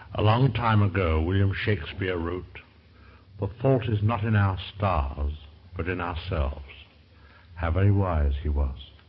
A long time ago, William Shakespeare wrote, "The fault is not in our stars, but in ourselves." How very wise he was.